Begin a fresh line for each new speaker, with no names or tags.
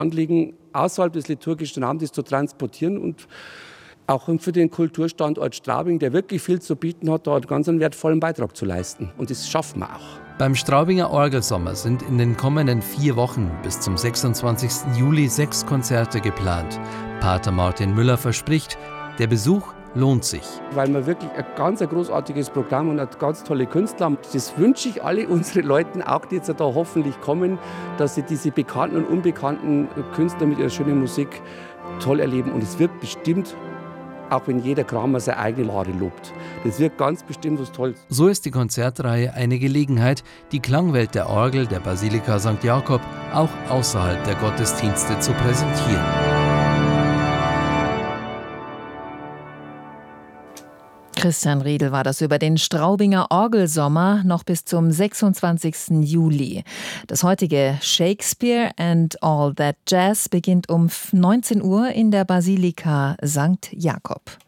Anliegen, außerhalb des liturgischen Abends zu transportieren und auch für den Kulturstandort Straubing, der wirklich viel zu bieten hat, da einen ganz wertvollen Beitrag zu leisten. Und das schaffen wir auch.
Beim Straubinger Orgelsommer sind in den kommenden 4 Wochen bis zum 26. Juli 6 Konzerte geplant. Pater Martin Müller verspricht, der Besuch lohnt sich.
Weil wir wirklich ein ganz großartiges Programm und ganz tolle Künstler haben. Das wünsche ich alle unsere Leuten, auch die jetzt da hoffentlich kommen, dass sie diese bekannten und unbekannten Künstler mit ihrer schönen Musik toll erleben. Und es wird bestimmt, auch wenn jeder Kramer seine eigene Lade lobt, das wird ganz bestimmt was Tolles.
So ist die Konzertreihe eine Gelegenheit, die Klangwelt der Orgel der Basilika St. Jakob auch außerhalb der Gottesdienste zu präsentieren.
Christian Riedel war das über den Straubinger Orgelsommer noch bis zum 26. Juli. Das heutige Shakespeare and All That Jazz beginnt um 19 Uhr in der Basilika St. Jakob.